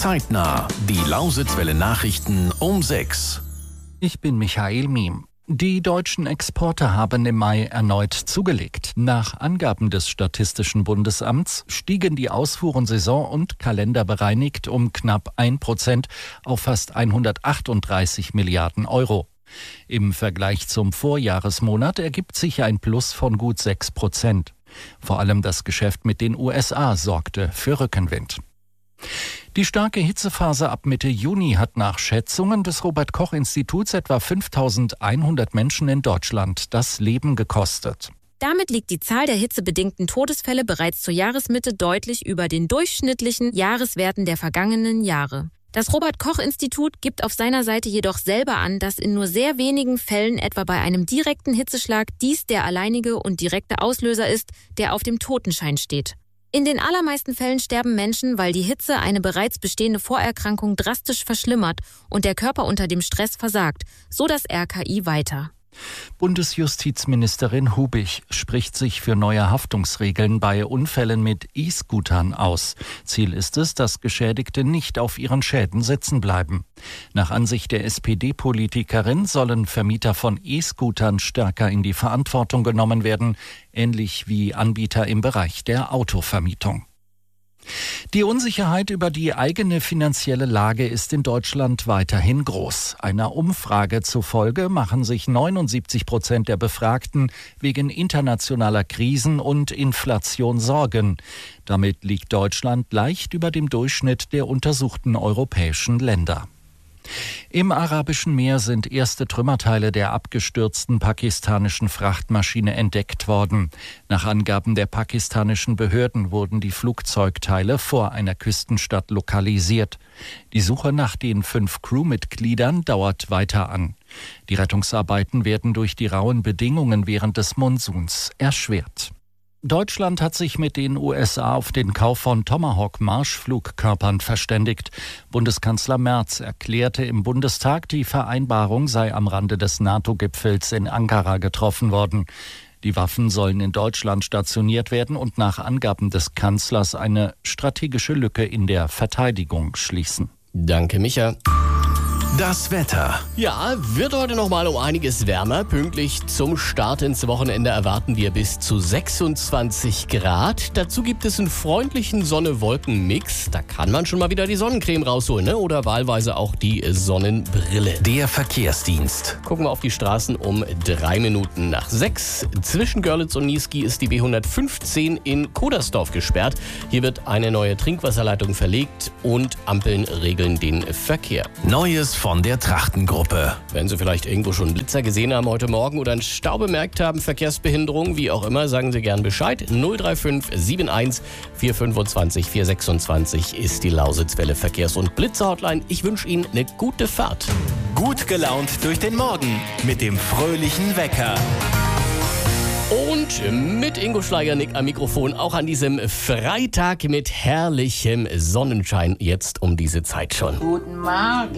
Zeitnah. Die Lausitzwelle Nachrichten um 6. Ich bin Michael Miem. Die deutschen Exporte haben im Mai erneut zugelegt. Nach Angaben des Statistischen Bundesamts stiegen die Ausfuhren saison- und kalenderbereinigt um knapp 1% auf fast 138 Milliarden Euro. Im Vergleich zum Vorjahresmonat ergibt sich ein Plus von gut 6%. Vor allem das Geschäft mit den USA sorgte für Rückenwind. Die starke Hitzephase ab Mitte Juni hat nach Schätzungen des Robert-Koch-Instituts etwa 5.100 Menschen in Deutschland das Leben gekostet. Damit liegt die Zahl der hitzebedingten Todesfälle bereits zur Jahresmitte deutlich über den durchschnittlichen Jahreswerten der vergangenen Jahre. Das Robert-Koch-Institut gibt auf seiner Seite jedoch selber an, dass in nur sehr wenigen Fällen, etwa bei einem direkten Hitzeschlag, dies der alleinige und direkte Auslöser ist, der auf dem Totenschein steht. In den allermeisten Fällen sterben Menschen, weil die Hitze eine bereits bestehende Vorerkrankung drastisch verschlimmert und der Körper unter dem Stress versagt, so das RKI weiter. Bundesjustizministerin Hubig spricht sich für neue Haftungsregeln bei Unfällen mit E-Scootern aus. Ziel ist es, dass Geschädigte nicht auf ihren Schäden sitzen bleiben. Nach Ansicht der SPD-Politikerin sollen Vermieter von E-Scootern stärker in die Verantwortung genommen werden, ähnlich wie Anbieter im Bereich der Autovermietung. Die Unsicherheit über die eigene finanzielle Lage ist in Deutschland weiterhin groß. Einer Umfrage zufolge machen sich 79% der Befragten wegen internationaler Krisen und Inflation Sorgen. Damit liegt Deutschland leicht über dem Durchschnitt der untersuchten europäischen Länder. Im Arabischen Meer sind erste Trümmerteile der abgestürzten pakistanischen Frachtmaschine entdeckt worden. Nach Angaben der pakistanischen Behörden wurden die Flugzeugteile vor einer Küstenstadt lokalisiert. Die Suche nach den 5 Crewmitgliedern dauert weiter an. Die Rettungsarbeiten werden durch die rauen Bedingungen während des Monsuns erschwert. Deutschland hat sich mit den USA auf den Kauf von Tomahawk-Marschflugkörpern verständigt. Bundeskanzler Merz erklärte im Bundestag, die Vereinbarung sei am Rande des NATO-Gipfels in Ankara getroffen worden. Die Waffen sollen in Deutschland stationiert werden und nach Angaben des Kanzlers eine strategische Lücke in der Verteidigung schließen. Danke, Micha. Das Wetter. Ja, wird heute noch mal um einiges wärmer. Pünktlich zum Start ins Wochenende erwarten wir bis zu 26 Grad. Dazu gibt es einen freundlichen Sonne-Wolken-Mix. Da kann man schon mal wieder die Sonnencreme rausholen, ne? Oder wahlweise auch die Sonnenbrille. Der Verkehrsdienst. Gucken wir auf die Straßen um 3 Minuten nach 6. Zwischen Görlitz und Niesky ist die B115 in Kodersdorf gesperrt. Hier wird eine neue Trinkwasserleitung verlegt und Ampeln regeln den Verkehr. Neues von der Trachtengruppe. Wenn Sie vielleicht irgendwo schon Blitzer gesehen haben heute Morgen oder einen Stau bemerkt haben, Verkehrsbehinderung, wie auch immer, sagen Sie gern Bescheid. 035 71 425 426 ist die Lausitzwelle Verkehrs- und Blitzer-Hotline. Ich wünsche Ihnen eine gute Fahrt. Gut gelaunt durch den Morgen mit dem fröhlichen Wecker. Und mit Ingo Schleiernick am Mikrofon auch an diesem Freitag mit herrlichem Sonnenschein jetzt um diese Zeit schon. Guten Morgen.